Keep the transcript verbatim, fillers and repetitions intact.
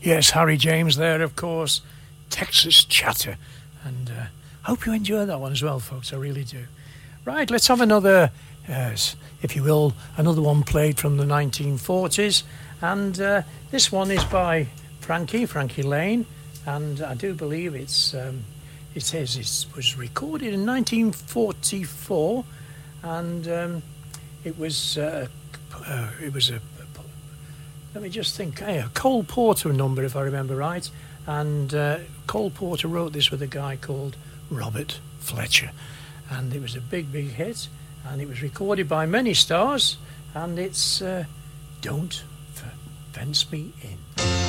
Yes, Harry James there, of course. Texas Chatter. And uh, hope you enjoy that one as well, folks. I really do. Right, let's have another, uh, if you will, another one played from the nineteen forties. And uh, this one is by Frankie, Frankie Lane. And I do believe it's, um, it says it was recorded in nineteen forty-four. And um, it was, uh, uh, it was a, let me just think, hey, a Cole Porter number, if I remember right. And uh, Cole Porter wrote this with a guy called Robert Fletcher. And it was a big, big hit. And it was recorded by many stars. And it's uh, Don't Fence Me In.